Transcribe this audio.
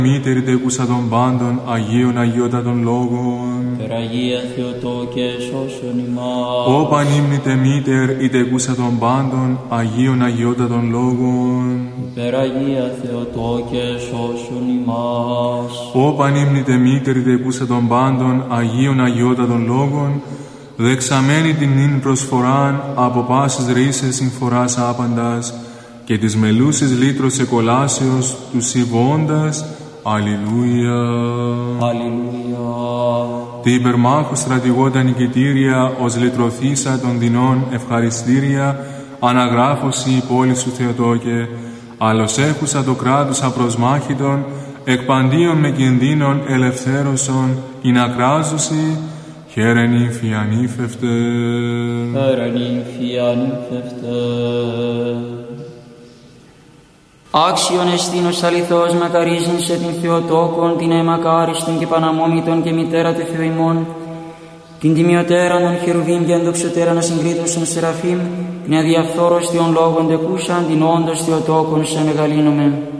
Μήτερη τεκούσα των πάντων, Αγίων Αγιότατων Λόγων. Περαγία Θεοτόκε, σώσον ημάς. Ω πανύμνητε μήτερ, η τεκούσα των πάντων, Αγίων Αγιότατων Λόγων. Περαγία Θεοτόκε, σώσον ημάς. Ω πανύμνητε μήτερ, η τεκούσα των πάντων, Αγίων Αγιότατων Λόγων, δεξαμένη την νυν προσφοράν, από πάσης ρίσες συμφοράς άπαντας, και της μελούσης λύτρος εκολάσεως, τους συμβώντας, Αλληλούια. Αλληλούια. Τι υπερμάχου στρατηγόντα νικητήρια, ως λυτρωθήσα των δεινών ευχαριστήρια, αναγράφωση η πόλη σου Θεοτόκε, άλλος έχουσα το κράτος απροσμάχητον, εκπαντίον με κινδύνων ελευθέρωσον, ειν ακράζωση, χαίρεν ύμφη ανήφευτε. Χαίρεν ύμφη ανήφευτε. Άξιον εστίνος αληθώς μακαρίζειν σε την Θεοτόκον, την αιμακάριστον και παναμόμητον και μητέρα του Θεού ημών, την τιμιωτέραν των χερουβίμ και ενδοξωτέραν ασυγκρίτωσον σεραφείμ, την αδιαφθόρος Θεών λόγων τεκούσαν, την όντως Θεοτόκον σε μεγαλύνομεν.